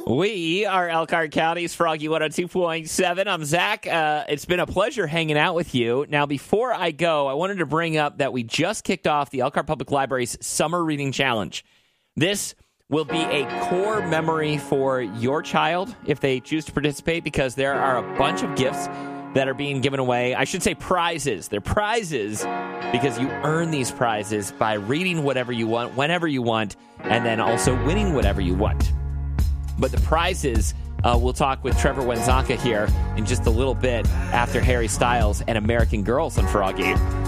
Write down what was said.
We are Elkhart County's Froggy 102.7. I'm Zach. It's been a pleasure hanging out with you. Now, before I go, I wanted to bring up that we just kicked off the Elkhart Public Library's Summer Reading Challenge. This will be a core memory for your child if they choose to participate, because there are a bunch of gifts that are being given away. I should say prizes. They're prizes because you earn these prizes by reading whatever you want, whenever you want, and then also winning whatever you want. But the prizes, we'll talk with Trevor Wenzaka here in just a little bit after Harry Styles and American Girls on Froggy.